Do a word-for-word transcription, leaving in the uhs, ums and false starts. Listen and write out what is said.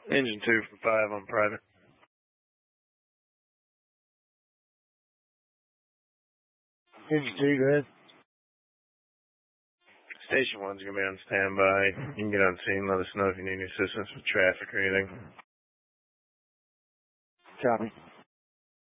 Engine two from five on private. Engine two, go ahead. Station one's going to be on standby. You can get on scene. Let us know if you need any assistance with traffic or anything. Copy.